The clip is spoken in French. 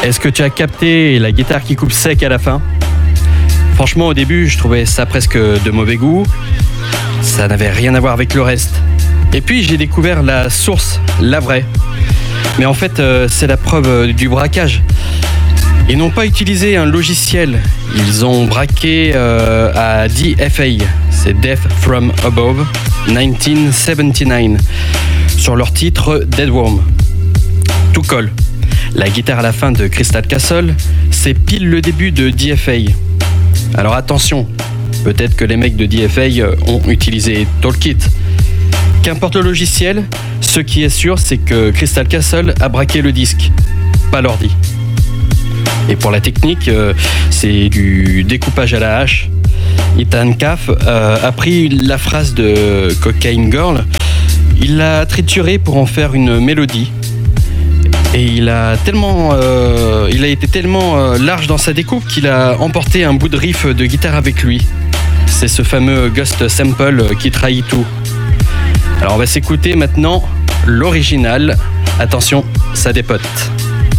Est-ce que tu as capté la guitare qui coupe sec à la fin ? Franchement, au début, je trouvais ça presque de mauvais goût. Ça n'avait rien à voir avec le reste. Et puis, j'ai découvert la source, la vraie. Mais en fait, c'est la preuve du braquage. Ils n'ont pas utilisé un logiciel. Ils ont braqué à DFA. C'est Death from Above, 1979. Sur leur titre Dead Worm. Tout colle. La guitare à la fin de Crystal Castle, c'est pile le début de DFA. Alors attention, peut-être que les mecs de DFA ont utilisé Toolkit. Qu'importe le logiciel, ce qui est sûr, c'est que Crystal Castle a braqué le disque, pas l'ordi. Et pour la technique, c'est du découpage à la hache. Ethan Kaff a pris la phrase de Cocaine Girl, il l'a triturée pour en faire une mélodie. Et il a été tellement large dans sa découpe qu'il a emporté un bout de riff de guitare avec lui. C'est ce fameux Ghost Sample qui trahit tout. Alors on va s'écouter maintenant l'original. Attention, ça dépote.